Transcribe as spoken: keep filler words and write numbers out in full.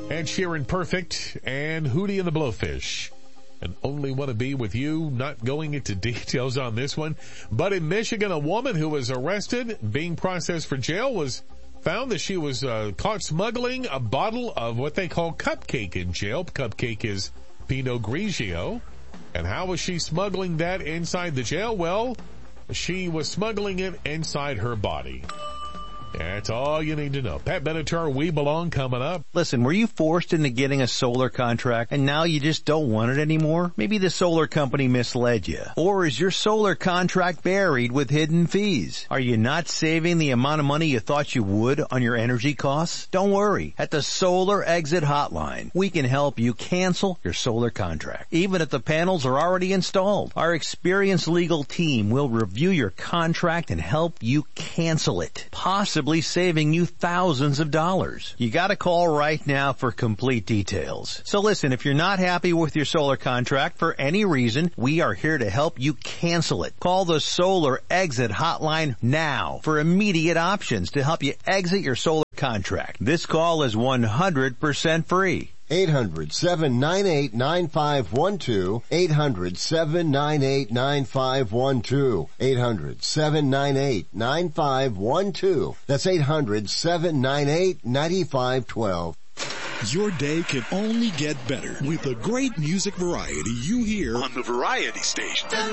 Ed Sheeran, Perfect, and Hootie and the Blowfish. And Only Want to Be With You, not going into details on this one. But in Michigan, a woman who was arrested, being processed for jail, was found that she was uh, caught smuggling a bottle of what they call cupcake in jail. Cupcake is Pinot Grigio. And how was she smuggling that inside the jail? Well, she was smuggling it inside her body. That's all you need to know. Pat Benatar, We Belong, coming up. Listen, were you forced into getting a solar contract and now you just don't want it anymore? Maybe the solar company misled you. Or is your solar contract buried with hidden fees? Are you not saving the amount of money you thought you would on your energy costs? Don't worry. At the Solar Exit Hotline, we can help you cancel your solar contract, even if the panels are already installed. Our experienced legal team will review your contract and help you cancel it, possibly saving you thousands of dollars. You gotta call right now for complete details. So listen, if you're not happy with your solar contract for any reason, we are here to help you cancel it. Call the Solar Exit Hotline now for immediate options to help you exit your solar contract. This call is one hundred percent free. eight hundred, seven nine eight, nine five one two, eight hundred, seven nine eight, nine five one two, eight hundred, seven nine eight, nine five one two. That's eight hundred, seven nine eight, nine five one two. Your day can only get better with the great music variety you hear on the Variety Station.